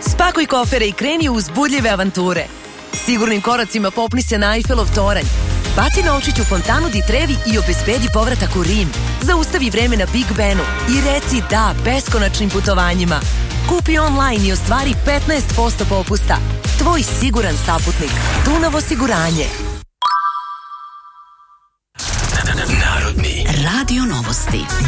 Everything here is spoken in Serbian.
Spakuj kofere i kreni u uzbudljive avanture. Sigurnim koracima popni se na Eiffelov toranj. Baci novčić u fontanu di Trevi i obezbedi povratak u Rim. Zaustavi vreme na Big Benu i reci da beskonačnim putovanjima. Kupi online i ostvari 15% popusta. Tvoj siguran saputnik. Dunav osiguranje. Narodni radio novosti.